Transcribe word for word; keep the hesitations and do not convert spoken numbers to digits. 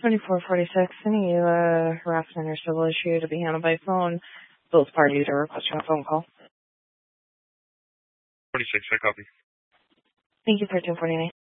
twenty-four forty-six, any uh, harassment or civil issue to be handled by phone. Both parties are requesting a phone call. forty-six, I copy. Thank you for two forty-nine.